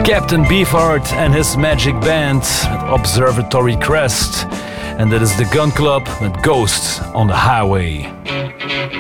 Captain Beefheart and his Magic Band met Observatory Crest. En dit is The Gun Club met Ghost on the Highway.